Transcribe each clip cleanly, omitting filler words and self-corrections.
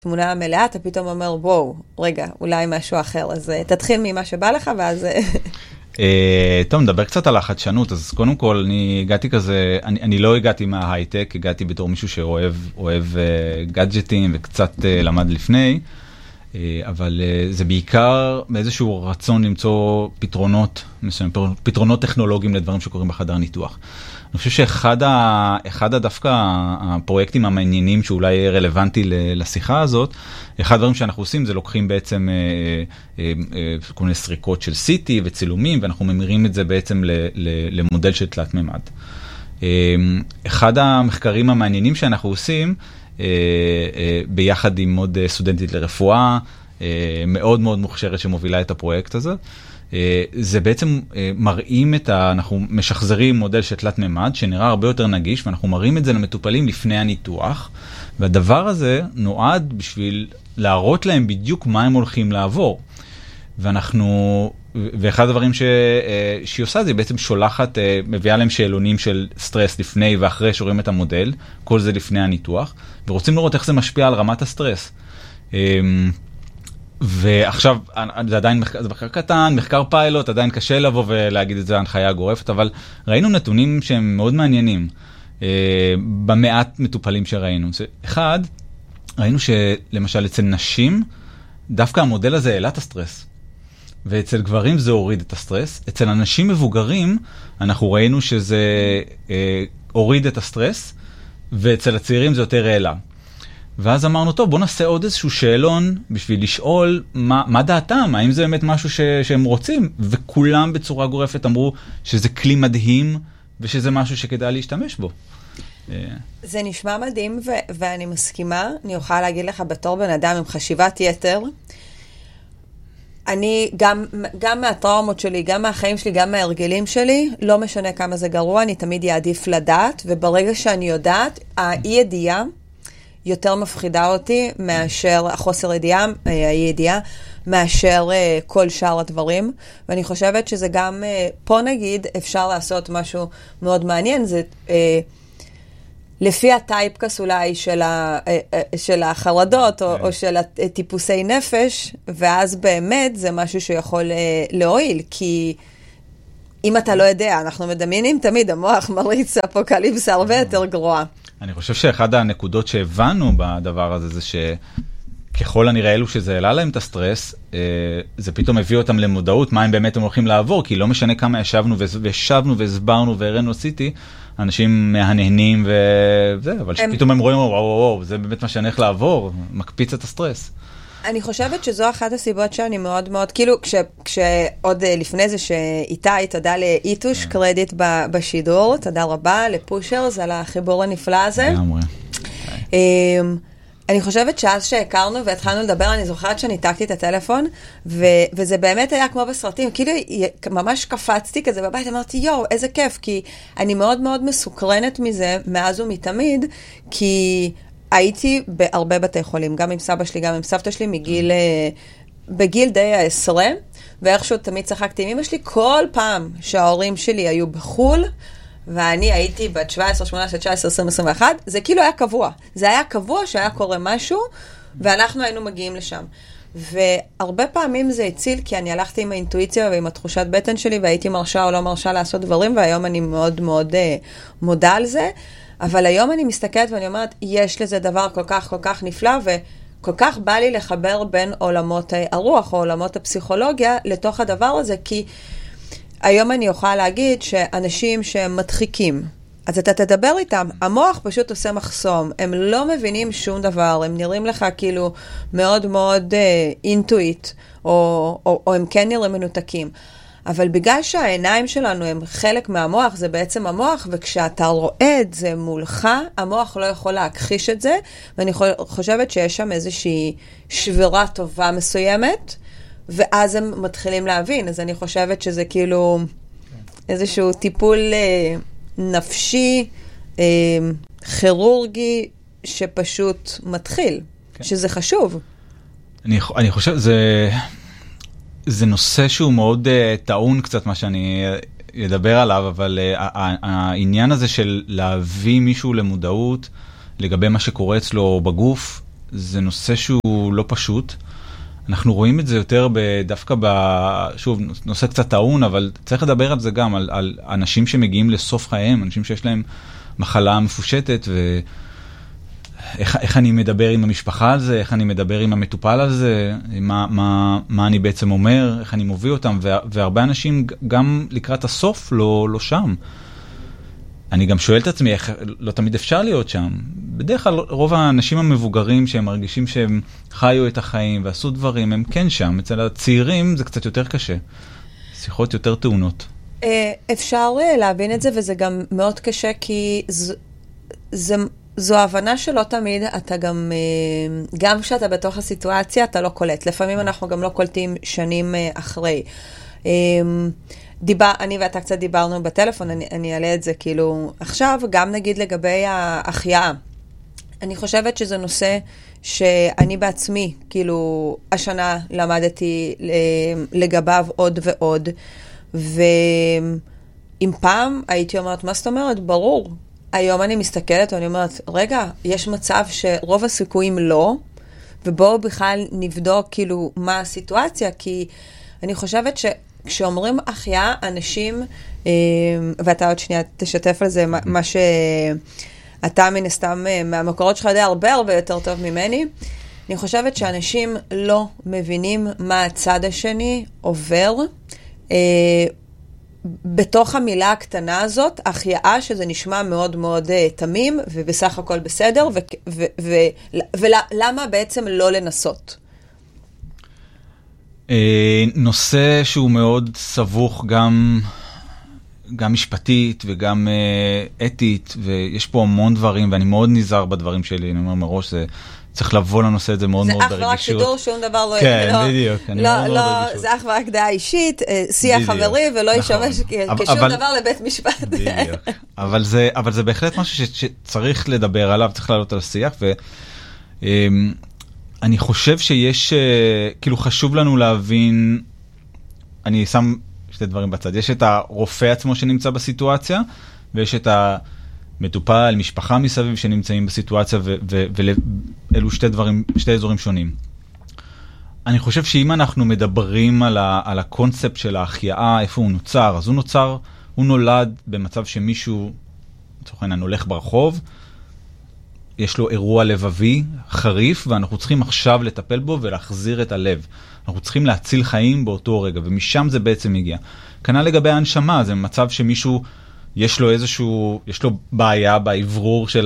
תמונה מלאה, אתה פתאום אומר, וואו, רגע, אולי משהו אחר. אז תתחיל ממה שבא לך, ואז... טוב, נדבר קצת על החדשנות. אז קודם כל, אני הגעתי כזה, אני לא הגעתי מההייטק, הגעתי בתור מישהו שאוהב גאדג'טים וקצת למד לפני, אבל זה בעיקר באיזשהו רצון למצוא פתרונות טכנולוגיים לדברים שקורים בחדר ניתוח. אני חושב שאחד דווקא הפרויקטים המעניינים שאולי רלוונטי לשיחה הזאת, אחד הדברים שאנחנו עושים זה לוקחים בעצם כל מיני סריקות של CT וצילומים, ואנחנו ממירים את זה בעצם למודל של תלת ממד. אחד המחקרים המעניינים שאנחנו עושים, ביחד עם עוד סטודנטית לרפואה, מאוד מאוד מוכשרת שמובילה את הפרויקט הזה, זה בעצם מראים אנחנו משחזרים מודל של תלת ממד שנראה הרבה יותר נגיש, ואנחנו מראים את זה למטופלים לפני הניתוח, והדבר הזה נועד בשביל להראות להם בדיוק מה הם הולכים לעבור. ואחד הדברים שהיא עושה זה בעצם שולחת, מביאה להם שאלונים של סטרס לפני ואחרי שרואים את המודל, כל זה לפני הניתוח, ורוצים לראות איך זה משפיע על רמת הסטרס. ועכשיו, זה עדיין מחקר קטן, מחקר פיילוט, עדיין קשה לבוא ולהגיד את זה ההנחיה גורפת, אבל ראינו נתונים שהם מאוד מעניינים, במעט מטופלים שראינו. אחד, ראינו שלמשל אצל נשים, דווקא המודל הזה העלה את הסטרס, ואצל גברים זה הוריד את הסטרס. אצל אנשים מבוגרים, אנחנו ראינו שזה הוריד את הסטרס, ואצל הצעירים זה יותר העלה. ואז אמרנו, טוב, בוא נעשה עוד איזשהו שאלון בשביל לשאול מה דעתם, האם זה באמת משהו שהם רוצים, וכולם בצורה גורפת אמרו שזה כלי מדהים, ושזה משהו שכדאי להשתמש בו. זה נשמע מדהים, ואני מסכימה, אני אוכל להגיד לך בתור בן אדם עם חשיבת יתר, אני גם מהטראומות שלי, גם מהחיים שלי, גם מההרגלים שלי, לא משנה כמה זה גרוע, אני תמיד יעדיף לדעת, וברגע שאני יודעת, האי-ידיעה, יותר מפחידה אותי מאשר החוסר ידיעה, האי-ידיעה, מאשר כל שאר הדברים. ואני חושבת שזה גם, פה נגיד, אפשר לעשות משהו מאוד מעניין, זה לפי הטייפקס אולי של החרדות, או של טיפוסי נפש, ואז באמת זה משהו שיכול להועיל, כי אם אתה לא יודע, אנחנו מדמיינים תמיד, המוח מריץ אפוקליפסה הרבה יותר גרועה. אני חושב שאחד הנקודות שהבנו בדבר הזה, זה שככל הנראה אלו שזה העלה להם את הסטרס, זה פתאום הביא אותם למודעות, מה הם באמת הם הולכים לעבור, כי לא משנה כמה ישבנו והסברנו והראינו עשיתי, אנשים מהנהנים וזה, אבל שפתאום הם רואים, וואו, זה באמת מה שאני הולך לעבור, מקפיץ את הסטרס. אני חושבת שזו אחת הסיבות שאני מאוד מאוד, כאילו כשעוד לפני זה שאיתי, תודה לאיתוש, קרדיט בשידור, תודה רבה לפושרס על החיבור הנפלא הזה. אני חושבת שאז שהכרנו והתחלנו לדבר, אני זוכרת שניתקתי את הטלפון, וזה באמת היה כמו בסרטים, כאילו ממש קפצתי כזה בבית, אמרתי, יואו, איזה כיף, כי אני מאוד מאוד מסוקרנת מזה, מאז ומתמיד, כי הייתי בהרבה בתי חולים, גם עם סבא שלי, גם עם סבתא שלי, בגיל די 10, ואיכשהו תמיד צחקתי עם אמא שלי, כל פעם שההורים שלי היו בחול, ואני הייתי בת 17, 18, 19, 20, 21, זה כאילו היה קבוע. זה היה קבוע שהיה קורה משהו, ואנחנו היינו מגיעים לשם. והרבה פעמים זה הציל, כי אני הלכתי עם האינטואיציה ועם התחושת בטן שלי, והייתי מרשה או לא מרשה לעשות דברים, והיום אני מאוד מאוד מודה על זה. אבל היום אני מסתכלת ואני אומרת, יש לזה דבר כל כך כל כך נפלא, וכל כך בא לי לחבר בין עולמות הרוח או עולמות הפסיכולוגיה לתוך הדבר הזה, כי היום אני אוכל להגיד שאנשים שהם מדחיקים, אז אתה תדבר איתם, המוח פשוט עושה מחסום, הם לא מבינים שום דבר, הם נראים לך כאילו מאוד מאוד אינטואיט, או הם כן נראים מנותקים. אבל בגלל שהעיניים שלנו הם חלק מהמוח, זה בעצם המוח, וכשאתה רואה את זה מולך, המוח לא יכול להכחיש את זה, ואני חושבת שיש שם איזושהי שבירה טובה מסוימת, ואז הם מתחילים להבין. אז אני חושבת שזה כאילו איזשהו טיפול נפשי, כירורגי, שפשוט מתחיל, שזה חשוב. אני חושב, זה נושא שהוא מאוד טעון קצת מה שאני אדבר עליו, אבל העניין הזה של להביא מישהו למודעות לגבי מה שקורה אצלו בגוף, זה נושא שהוא לא פשוט. אנחנו רואים את זה יותר דווקא שוב, נושא קצת טעון, אבל צריך לדבר על זה גם, על אנשים שמגיעים לסוף חייהם, אנשים שיש להם מחלה מפושטת, איך אני מדבר עם המשפחה על זה, איך אני מדבר עם המטופל על זה, מה אני בעצם אומר, איך אני מוביל אותם, והרבה אנשים גם לקראת הסוף לא שם. אני גם שואל את עצמי, איך לא תמיד אפשר להיות שם. בדרך כלל רוב האנשים המבוגרים שהם מרגישים שהם חיו את החיים ועשו דברים, הם כן שם. אצל הצעירים זה קצת יותר קשה. שיחות יותר טעונות. אפשר להבין את זה, וזה גם מאוד קשה, כי זו הבנה שלא תמיד, אתה גם כשאתה בתוך הסיטואציה, אתה לא קולט. לפעמים אנחנו גם לא קולטים שנים אחרי. אני ואתה קצת דיברנו בטלפון, אני אעלה את זה כאילו עכשיו, גם נגיד לגבי ההחייאה. אני חושבת שזה נושא שאני בעצמי, כאילו, השנה למדתי לגביו עוד ועוד, ואם פעם הייתי אומרת, מה זאת אומרת? ברור. היום אני מסתכלת ואני אומרת, רגע, יש מצב שרוב הסיכויים לא, ובואו בכלל נבדוק כאילו מה הסיטואציה, כי אני חושבת כשאומרים החייאה, אנשים, ואתה עוד שנייה תשתף על זה, מה שאתה מן הסתם מהמקורות שלך יודע הרבה יותר טוב ממני, אני חושבת שאנשים לא מבינים מה הצד השני עובר, בתוך המילה הקטנה הזאת, החייאה שזה נשמע מאוד מאוד תמים, ובסך הכל בסדר, ולמה בעצם לא לנסות? נושא שהוא מאוד סבוך גם משפטית וגם אתית, ויש פה המון דברים, ואני מאוד נזהר בדברים שלי, אני אומר מראש, צריך לבוא לנושא הזה מאוד מאוד ברגישות. זה אך ורק שידור, שום דבר לא... כן, בדיוק. זה אך ורק דעה אישית, שיח חברי, ולא ישמש כשום דבר לבית משפט. בדיוק. אבל זה בהחלט משהו שצריך לדבר עליו, צריך לעלות על השיח, אני חושב שיש, כאילו חשוב לנו להבין, אני שם שתי דברים בצד, יש את הרופא עצמו שנמצא בסיטואציה, ויש את המטופל, משפחה מסביב שנמצאים בסיטואציה, ואלו שתי אזורים שונים. אני חושב שאם אנחנו מדברים על הקונספט של ההחייאה, איפה הוא נוצר, אז הוא נולד במצב שמישהו, לצורך העניין, הולך ברחוב, יש לו אירוע לבבי חריף, ואנחנו צריכים עכשיו לטפל בו ולהחזיר את הלב. אנחנו צריכים להציל חיים באותו רגע, ומשם זה בעצם מגיע. כנ"ל לגבי ההנשמה, זה מצב שמישהו, יש לו בעיה בעברור של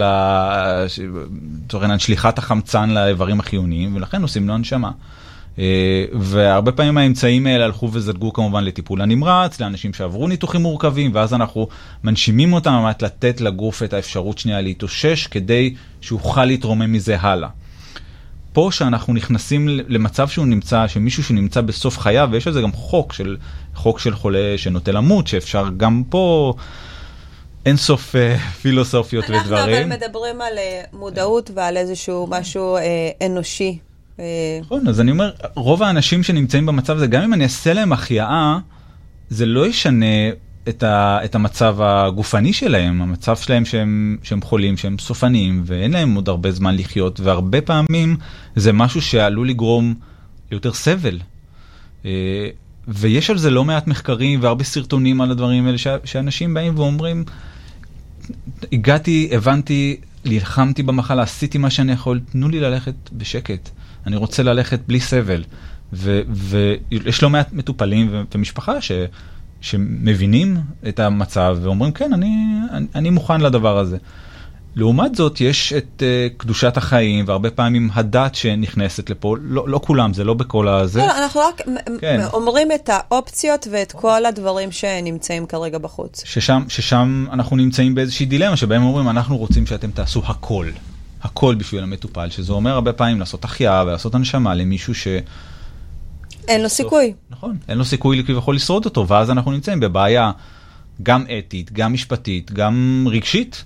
שליחת החמצן לאיברים החיוניים, ולכן עושים לו הנשמה. והרבה פעמים האמצעים האלה הלכו וזדגו כמובן לטיפול הנמרץ, לאנשים שעברו ניתוחים מורכבים, ואז אנחנו מנשימים אותם, באמת לתת לגוף את האפשרות שנייה להתאושש, כדי שאוכל להתרומם מזה הלאה. פה שאנחנו נכנסים למצב שהוא נמצא, שמישהו שנמצא בסוף חייו, ויש על זה גם חוק של חולה שנוטה למות, שאפשר גם פה אין סוף פילוסופיות ודברים. אנחנו אבל מדברים על מודעות ועל איזשהו משהו אנושי. נכון, אז אני אומר, רוב האנשים שנמצאים במצב הזה, גם אם אני אעשה להם החייאה, זה לא ישנה את המצב הגופני שלהם, המצב שלהם שהם חולים, שהם סופניים, ואין להם עוד הרבה זמן לחיות, והרבה פעמים זה משהו שעלול לגרום יותר סבל. ויש על זה לא מעט מחקרים והרבה סרטונים על הדברים האלה, שאנשים באים ואומרים, הגעתי, הבנתי, נלחמתי במחלה, עשיתי מה שאני יכול, תנו לי ללכת בשקט. אני רוצה ללכת בלי סבל. ויש לא מעט מטופלים ומשפחה שמבינים את המצב ואומרים, כן, אני מוכן לדבר הזה. לעומת זאת, יש את קדושת החיים, והרבה פעמים הדת שנכנסת לפה, לא כולם, זה לא בכל הזה. לא, אנחנו רק אומרים את האופציות ואת כל הדברים שנמצאים כרגע בחוץ. ששם אנחנו נמצאים באיזושהי דילמה, שבהם אומרים, אנחנו רוצים שאתם תעשו הכל בשביל המטופל, שזה אומר הרבה פעמים לעשות החייאה ולעשות הנשמה למישהו אין לו סיכוי. נכון, אין לו סיכוי כביכול לשרוד אותו, ואז אנחנו נמצאים בבעיה גם אתית, גם משפטית, גם רגשית,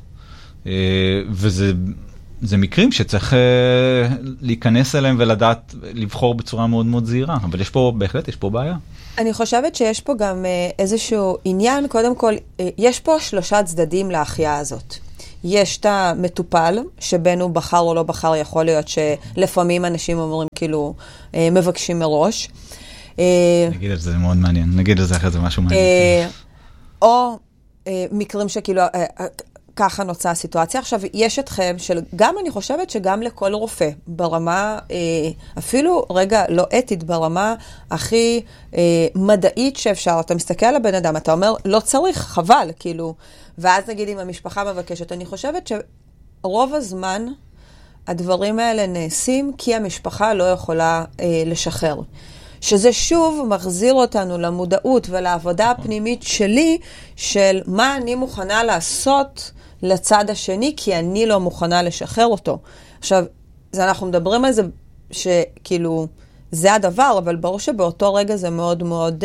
וזה מקרים שצריך להיכנס אליהם ולדעת לבחור בצורה מאוד מאוד זהירה, אבל בהחלט יש פה בעיה. אני חושבת שיש פה גם איזשהו עניין, קודם כל, יש פה 3 צדדים להחייאה הזאת. יש את המטופל, שבין הוא בחר או לא בחר, יכול להיות שלפעמים אנשים אומרים כאילו, מבקשים מראש. נגיד על זה, זה מאוד מעניין. נגיד על זה אחרי זה משהו מעניין. או מקרים שכאילו, ככה נוצאה הסיטואציה. עכשיו, יש אתכם, גם אני חושבת שגם לכל רופא, ברמה, אפילו רגע לא אתית, ברמה הכי מדעית שאפשר, אתה מסתכל על הבן אדם, אתה אומר, לא צריך, חבל, כאילו, ואז נגיד אם המשפחה מבקשת, אני חושבת שרוב הזמן הדברים האלה נעשים, כי המשפחה לא יכולה לשחרר. שזה שוב מחזיר אותנו למודעות ולעבודה הפנימית שלי, של מה אני מוכנה לעשות לצד השני, כי אני לא מוכנה לשחרר אותו. עכשיו, אנחנו מדברים על זה שכאילו, זה הדבר, אבל ברור שבאותו רגע זה מאוד מאוד,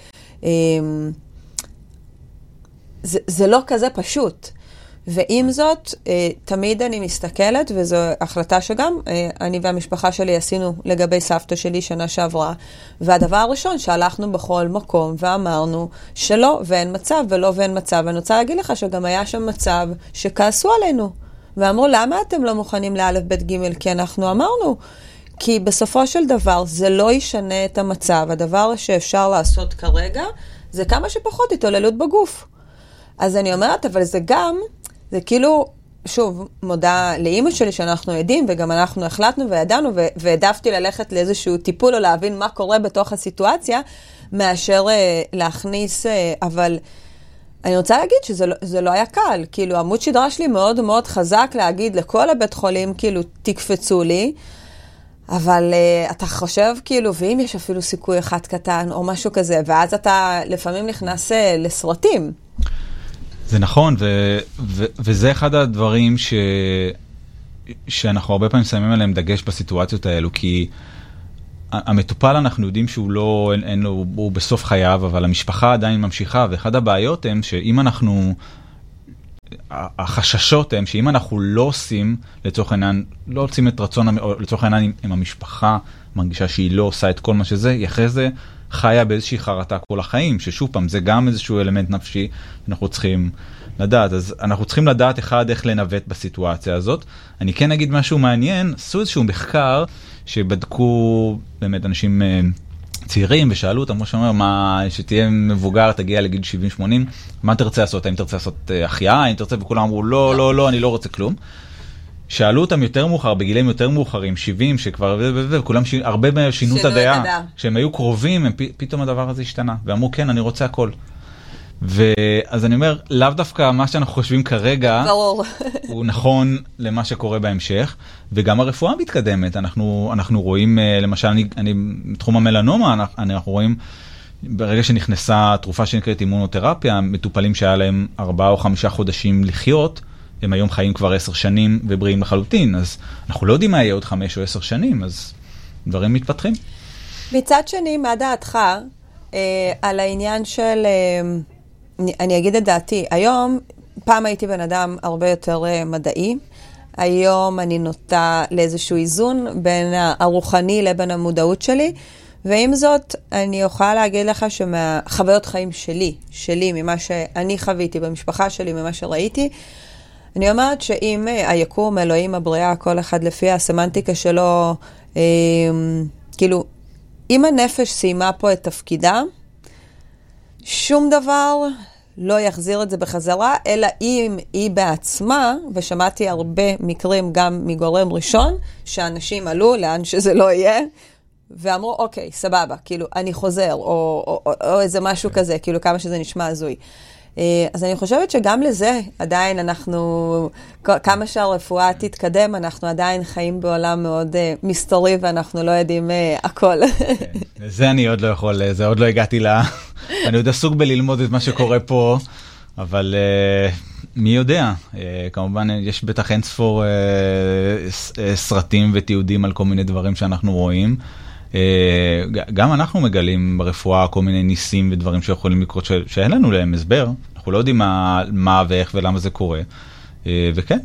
זה לא כזה פשוט. ועם זאת, תמיד אני מסתכלת, וזו החלטה שגם אני והמשפחה שלי עשינו לגבי סבתא שלי שנה שעברה, והדבר הראשון שהלכנו בכל מקום ואמרנו שלא ואין מצב ולא ואין מצב. ואני רוצה להגיד לך שגם היה שם מצב שכעסו עלינו, ואמרו למה אתם לא מוכנים לאלף בית ג' כי אנחנו אמרנו, כי בסופו של דבר זה לא ישנה את המצב. הדבר שאפשר לעשות כרגע זה כמה שפחות התעללות בגוף. אז אני אומרת, אבל זה גם, זה כאילו, שוב, מודה לאמא שלי שאנחנו עדים, וגם אנחנו החלטנו וידענו, והעדפתי ללכת לאיזשהו טיפול או להבין מה קורה בתוך הסיטואציה, מאשר להכניס, אבל אני רוצה להגיד שזה לא היה קל. כאילו, עמוד שדרה שלי מאוד מאוד חזק להגיד לכל הבית חולים, כאילו, תקפצו לי, אבל אתה חושב, כאילו, ואם יש אפילו סיכוי אחד קטן או משהו כזה, ואז אתה לפעמים נכנס לסרטים. זה נכון, וזה אחד הדברים שאנחנו הרבה פעמים שמים עליהם דגש בסיטואציות האלו, כי המטופל אנחנו יודעים שהוא לא, הוא בסוף חייו, אבל המשפחה עדיין ממשיכה, ואחד הבעיות הם שאם אנחנו, החששות הם שאם אנחנו לא עושים, לצורך העניין, לא עושים את רצון, לצורך העניין אם המשפחה מרגישה שהיא לא עושה את כל מה שזה, היא אחרי זה חיה באיזושהי חרטה כל החיים, ששוב פעם, זה גם איזשהו אלמנט נפשי, אנחנו צריכים לדעת. אז אנחנו צריכים לדעת אחד איך לנווט בסיטואציה הזאת. אני כן אגיד משהו מעניין, עשו איזשהו מחקר שבדקו באמת אנשים צעירים ושאלו אותם, כמו שאומר, שתהיה מבוגר, תגיע לגיל 70-80, מה תרצה לעשות? האם תרצה לעשות החייאה? האם תרצה? וכולם אמרו, לא, לא, לא, אני לא רוצה כלום. שאלו אותם יותר מאוחר, בגילים יותר מאוחרים, 70, שכבר, וכולם הרבה מהם שינו את הדעה. כשהם היו קרובים, פתאום הדבר הזה השתנה. ואמרו, כן, אני רוצה הכל. ואז אני אומר, לאו דווקא מה שאנחנו חושבים כרגע, הוא נכון למה שקורה בהמשך, וגם הרפואה מתקדמת. אנחנו רואים, למשל, אני בתחום המלנומה, אנחנו רואים, ברגע שנכנסה תרופה שנקראת אימונותרפיה, מטופלים שהיה להם 4 או 5 חודשים לחיות, הם היום חיים כבר 10 שנים ובריאים לחלוטין, אז אנחנו לא יודעים מה יהיה עוד 5 או 10 שנים, אז דברים מתפתחים. מצד שני, מה דעתך על העניין של, אני אגיד את דעתי, היום, פעם הייתי בן אדם הרבה יותר מדעי, היום אני נוטה לאיזשהו איזון בין הרוחני לבין המודעות שלי, ועם זאת, אני יכולה להגיד לך שמהחוויות חיים שלי, ממה שאני חוויתי במשפחה שלי, ממה שראיתי, אני אומרת שאם היקום, אלוהים, הבריאה, כל אחד לפי הסמנטיקה שלו, כאילו, אם הנפש סיימה פה את תפקידה, שום דבר לא יחזיר את זה בחזרה, אלא אם היא בעצמה, ושמעתי הרבה מקרים גם מגורם ראשון, שאנשים עלו לאן שזה לא יהיה, ואמרו, אוקיי, סבבה, כאילו, אני חוזר, או איזה משהו כזה, כאילו, כמה שזה נשמע הזוי. אז אני חושבת שגם לזה עדיין אנחנו, כמה שהרפואה תתקדם, אנחנו עדיין חיים בעולם מאוד מסתורי, ואנחנו לא יודעים הכל. זה אני עוד לא יכול, זה עוד לא הגעתי אני עוד עסוק בללמוד את מה שקורה פה, אבל מי יודע? כמובן יש בטח אין ספור סרטים ותיעודים על כל מיני דברים שאנחנו רואים. גם אנחנו מגלים ברפואה כל מיני ניסים ודברים שיכולים לקרות שאין לנו להם הסבר. אנחנו לא יודעים מה ואיך ולמה זה קורה. וכן,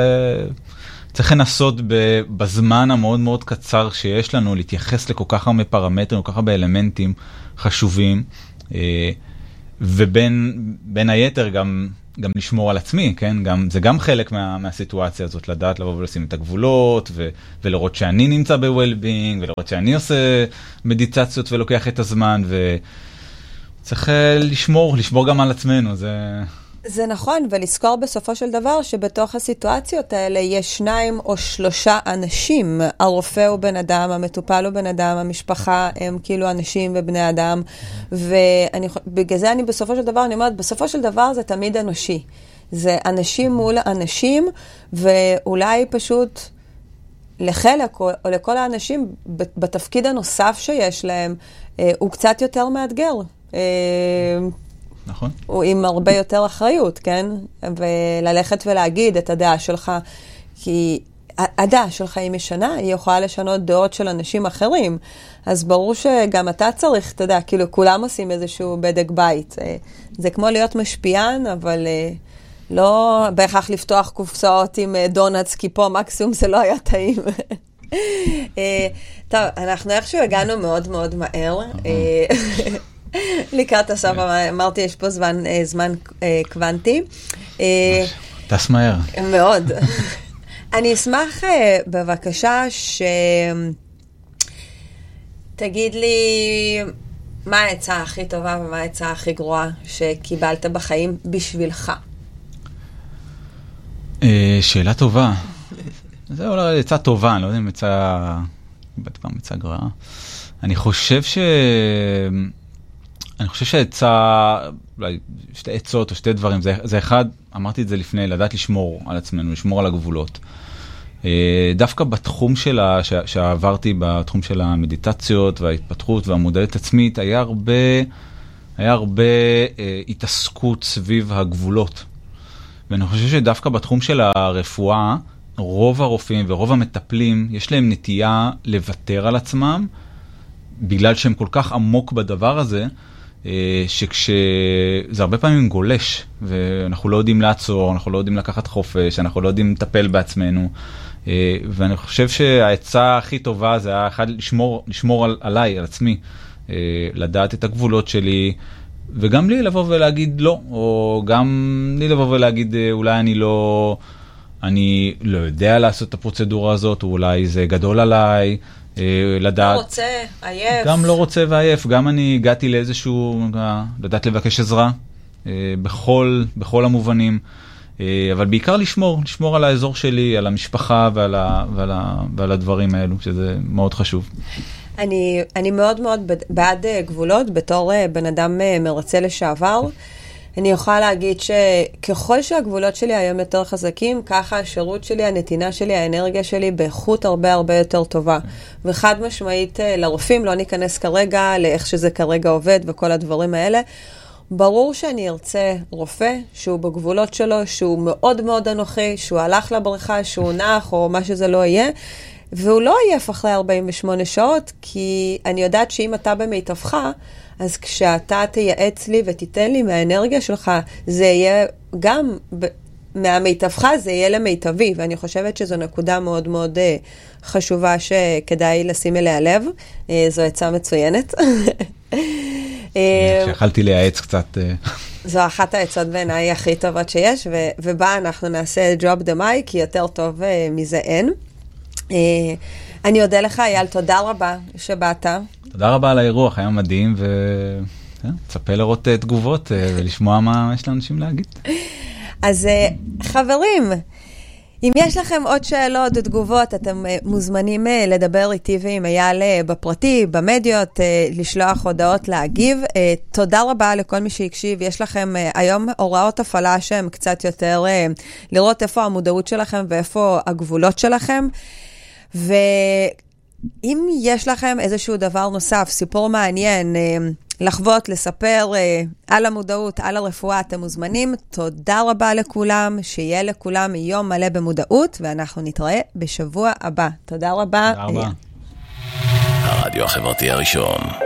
צריך לנסות בזמן המאוד מאוד קצר שיש לנו להתייחס לכל כך הרבה פרמטרים, כל כך הרבה אלמנטים חשובים. ובין היתר גם לשמור על עצמי, כן? זה גם חלק מהסיטואציה הזאת, לדעת לבוא ולשים את הגבולות, ולראות שאני נמצא ב-well-being, ולראות שאני עושה מדיטציות ולוקח את הזמן, וצריך לשמור גם על עצמנו, זה נכון, ולזכור בסופו של דבר שבתוך הסיטואציות האלה יש 2 או 3 אנשים, הרופא הוא בן אדם, המטופל הוא בן אדם, המשפחה הם כאילו אנשים ובני אדם, ובגלל זה אני בסופו של דבר, אני אומרת, בסופו של דבר זה תמיד אנושי. זה אנשים מול אנשים, ואולי פשוט לחלק או לכל האנשים, בתפקיד הנוסף שיש להם, הוא קצת יותר מאתגר. נכון. הוא עם הרבה יותר אחריות, כן? וללכת ולהגיד את הדעה שלך, כי הדעה שלך היא משנה, היא יכולה לשנות דעות של אנשים אחרים. אז ברור שגם אתה צריך, אתה יודע, כאילו כולם עושים איזשהו בדק בית. זה כמו להיות משפיען, אבל לא בהכרח לפתוח קופסאות עם דונטס, כי פה מקסימום זה לא היה טעים. טוב, אנחנו איכשהו הגענו מאוד מאוד מהר. לקראת הסוף, אמרתי, יש פה זמן קוונטי. טס מהר. מאוד. אני אשמח בבקשה תגיד לי מה העצה הכי טובה ומה העצה הכי גרועה שקיבלת בחיים בשבילך. שאלה טובה. זה אולי עצה טובה, אני לא יודע אם עצה גרועה. אני חושב שהעצה, אולי שתי עצות או שתי דברים, זה אחד, אמרתי את זה לפני, לדעת לשמור על עצמנו, לשמור על הגבולות. דווקא בתחום שעברתי, בתחום של המדיטציות וההתפתחות והמודעות עצמית, היה הרבה התעסקות סביב הגבולות. ואני חושב שדווקא בתחום של הרפואה, רוב הרופאים ורוב המטפלים, יש להם נטייה לוותר על עצמם, בגלל שהם כל כך עמוק בדבר הזה, זה הרבה פעמים גולש, ואנחנו לא יודעים לעצור, אנחנו לא יודעים לקחת חופש, אנחנו לא יודעים לטפל בעצמנו, ואני חושב שהעצה הכי טובה זה היה אחד, לשמור עליי, על עצמי, לדעת את הגבולות שלי, וגם לי לבוא ולהגיד לא, או גם לי לבוא ולהגיד אולי אני לא יודע לעשות את הפרוצדורה הזאת, או אולי זה גדול עליי, לדעת. לא רוצה, עייף. גם לא רוצה ועייף, גם אני הגעתי לאיזשהו, לדעת לבקש עזרה, בכל המובנים, אבל בעיקר לשמור על האזור שלי, על המשפחה ועל הדברים האלו, שזה מאוד חשוב. אני מאוד מאוד בעד גבולות, בתור בן אדם מרצה לשעבר, אני יכולה להגיד שככל שהגבולות שלי היום יותר חזקים, ככה השירות שלי, הנתינה שלי, האנרגיה שלי באיכות הרבה יותר טובה. וחד משמעית לרופאים, לא ניכנס כרגע לאיך שזה כרגע עובד וכל הדברים האלה. ברור שאני ארצה רופא שהוא בגבולות שלו, שהוא מאוד מאוד אנוכי, שהוא הלך לבריכה, שהוא נח או מה שזה לא יהיה, והוא לא עייף אחרי 48 שעות, כי אני יודעת שאם אתה במיטבך, אז כשאתה תייעץ לי ותיתן לי מהאנרגיה שלך, זה יהיה גם מהמיטבך, זה יהיה למיטבי, ואני חושבת שזו נקודה מאוד מאוד חשובה שכדאי לשים אליה לב. זו עצה מצוינת. שיכלתי לייעץ קצת. זו אחת העצות בעיניי הכי טובות שיש, ובה אנחנו נעשה drop the mic, כי יותר טוב מזה אין. אני אודה לך, אייל, תודה רבה שבאת. תודה רבה על האירוח, היה מדהים, וצפה לראות תגובות ולשמוע מה יש לאנשים להגיד. אז חברים, אם יש לכם עוד שאלות או תגובות, אתם מוזמנים לדבר איתי ועם אייל בפרטי, במדיות, לשלוח הודעות להגיב. תודה רבה לכל מי שהקשיב. יש לכם היום הוראות הפעלה שהן קצת יותר לראות איפה המודעות שלכם ואיפה הגבולות שלכם. ואם יש לכם איזשהו דבר נוסף, סיפור מעניין, לחוות, לספר על המודעות, על הרפואה, אתם מוזמנים. תודה רבה לכולם, שיהיה לכולם יום מלא במודעות, ואנחנו נתראה בשבוע הבא. תודה רבה. תודה רבה. הרדיו החברתי הראשון.